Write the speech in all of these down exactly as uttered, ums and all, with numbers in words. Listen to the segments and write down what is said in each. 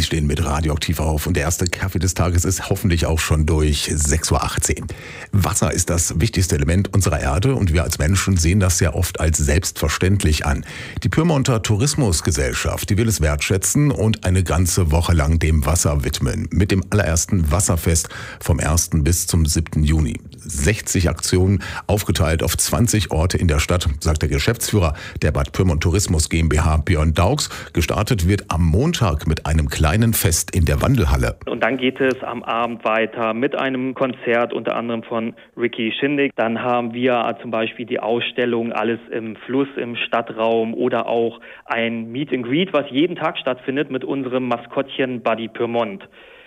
stehen mit Radioaktiv auf und der erste Kaffee des Tages ist hoffentlich auch schon durch. sechs Uhr achtzehn. Wasser ist das wichtigste Element unserer Erde und wir als Menschen sehen das ja oft als selbstverständlich an. Die Pyrmonter Tourismusgesellschaft, die will es wertschätzen und eine ganze Woche lang dem Wasser widmen. Mit dem allerersten Wasserfest vom ersten bis zum siebten Juni. sechzig Aktionen aufgeteilt auf zwanzig Orte in der Stadt, sagt der Geschäftsführer der Bad Pyrmont Tourismus GmbH, Björn Daugs. Gestartet wird am Montag mit einem kleinen Fest in der Wandelhalle. Und dann geht es am Abend weiter mit einem Konzert, unter anderem von Ricky Schindig. Dann haben wir zum Beispiel die Ausstellung Alles im Fluss im Stadtraum oder auch ein Meet and Greet, was jeden Tag stattfindet mit unserem Maskottchen Buddy Pyrmont.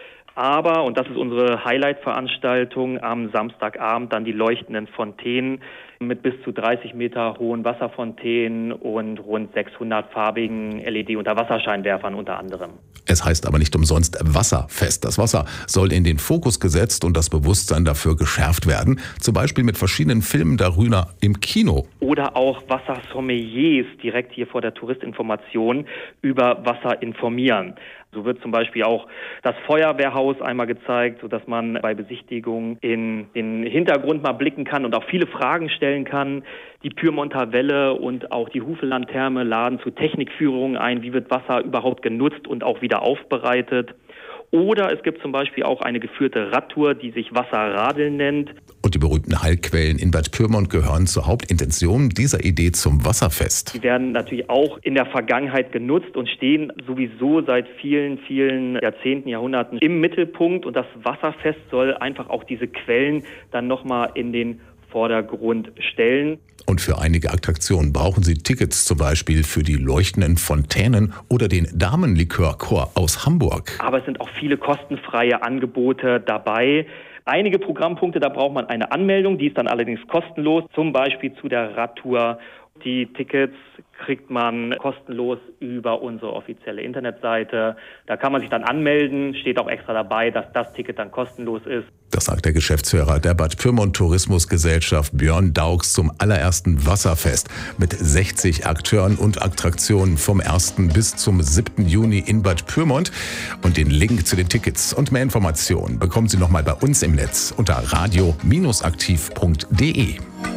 Aber, und das ist unsere Highlight-Veranstaltung, am Samstagabend dann die leuchtenden Fontänen mit bis zu dreißig Meter hohen Wasserfontänen und rund sechshundert farbigen L E D-Unterwasserscheinwerfern unter anderem. Es heißt aber nicht umsonst Wasserfest. Das Wasser soll in den Fokus gesetzt und das Bewusstsein dafür geschärft werden. Zum Beispiel mit verschiedenen Filmen darüber im Kino. Oder auch Wassersommeliers direkt hier vor der Touristinformation über Wasser informieren. So wird zum Beispiel auch das Feuerwehrhaus einmal gezeigt, sodass man bei Besichtigung in den Hintergrund mal blicken kann und auch viele Fragen stellen kann. Die Pyrmonter Welle und auch die Hufelandtherme laden zu Technikführungen ein. Wie wird Wasser überhaupt genutzt und auch wieder aufbereitet? Oder es gibt zum Beispiel auch eine geführte Radtour, die sich Wasserradeln nennt. Und die berühmten Heilquellen in Bad Pyrmont gehören zur Hauptintention dieser Idee zum Wasserfest. Die werden natürlich auch in der Vergangenheit genutzt und stehen sowieso seit vielen, vielen Jahrzehnten, Jahrhunderten im Mittelpunkt. Und das Wasserfest soll einfach auch diese Quellen dann nochmal in den Vordergrund stellen. Und für einige Attraktionen brauchen Sie Tickets, zum Beispiel für die leuchtenden Fontänen oder den Damenlikörchor aus Hamburg. Aber es sind auch viele kostenfreie Angebote dabei. Einige Programmpunkte, da braucht man eine Anmeldung, die ist dann allerdings kostenlos, zum Beispiel zu der Radtour. Die Tickets kriegt man kostenlos über unsere offizielle Internetseite. Da kann man sich dann anmelden, steht auch extra dabei, dass das Ticket dann kostenlos ist. Das sagt der Geschäftsführer der Bad Pyrmont Tourismusgesellschaft Björn Daugs zum allerersten Wasserfest mit sechzig Akteuren und Attraktionen vom ersten bis zum siebten Juni in Bad Pyrmont. Und den Link zu den Tickets und mehr Informationen bekommen Sie nochmal bei uns im Netz unter radio Bindestrich aktiv punkt de.